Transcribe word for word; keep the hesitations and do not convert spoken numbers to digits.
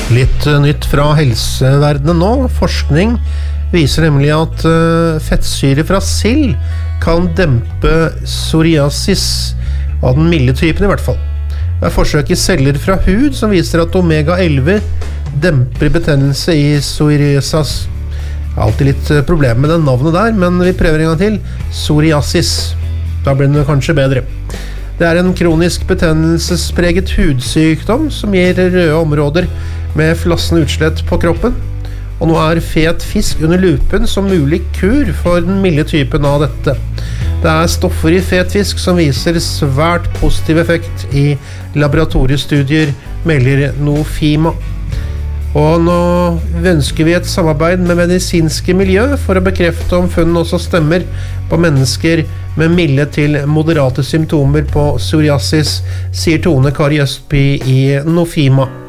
Litt nytt fra helseverdenen nå. Forskning viser nemlig at uh, fettsyre fra sild kan dempe psoriasis, av den milde typen i hvert fall. Det er forsøk i celler fra hud som viser at omega elleve demper betennelse i psoriasis. Det er alltid litt problem med den navnet der, men vi prøver en gang til. Psoriasis. Da blir det kanskje bedre. Det er en kronisk betennelsespreget hudsykdom som gir røde områder med flassende utslett på kroppen. Og nå er fet fisk under lupen som mulig kur for den milde typen av dette. Det er stoffer i fet fisk som viser svært positiv effekt i laboratoriestudier, melder Nofima. Og nå ønsker vi et samarbeid med medisinske miljø for å bekrefte om funnen også stemmer på mennesker med milde til moderate symptomer på psoriasis, sier Tone Kari Østby i Nofima.